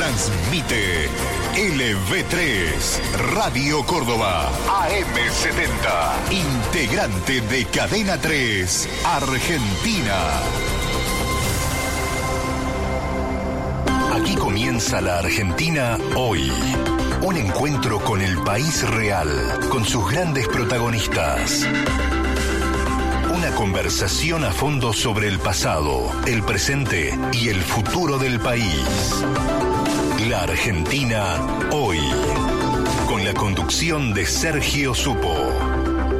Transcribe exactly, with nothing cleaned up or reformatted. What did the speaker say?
Transmite L V tres, Radio Córdoba, A M setenta, integrante de Cadena tres, Argentina. Aquí comienza la Argentina hoy. Un encuentro con el país real, con sus grandes protagonistas. Una conversación a fondo sobre el pasado, el presente y el futuro del país. La Argentina hoy, con la conducción de Sergio Supo.